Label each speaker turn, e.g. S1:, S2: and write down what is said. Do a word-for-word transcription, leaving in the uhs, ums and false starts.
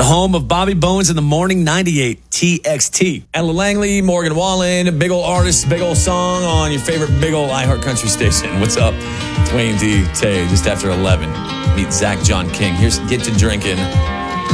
S1: The home of Bobby Bones in the Morning, ninety-eight T X T.
S2: Ella Langley, Morgan Wallen, big old artist, big old song on your favorite big old iHeart Country station. What's up? It's Wayne D. Tay, just after eleven. Meet Zach John King. Here's Get to Drinking.